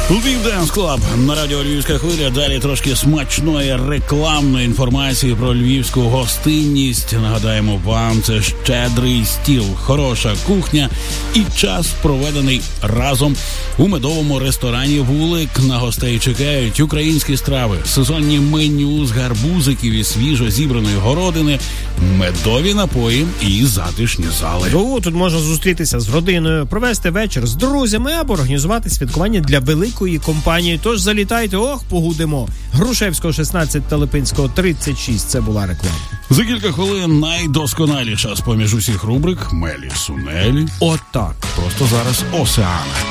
Львів Денс Клаб на радіо Львівська хвиля. Далі трошки смачної рекламної інформації про львівську гостинність. Нагадаємо вам, це щедрий стіл, хороша кухня і час, проведений разом у медовому ресторані «Вулик». На гостей чекають українські страви, сезонні меню з гарбузиків і свіжо зібраної городини, медові напої і затишні зали. Тут можна зустрітися з родиною, провести вечір з друзями або організувати святкування для великої компанії. Тож залітайте, погудемо. Грушевського 16, Телепинського 36. Це була реклама. За кілька хвилин найдосконаліша з поміж усіх рубрик Мелі Сунелі. Отак. Просто зараз Осеана.